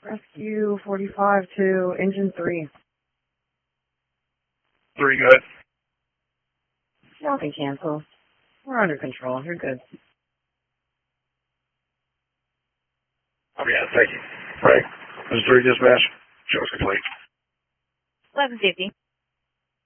Rescue 45 to engine 3. 3 good. Y'all can cancel. We're under control. You're good. Oh, yeah, thank you. Right. This is 3 dispatch. Show's complete. 1150.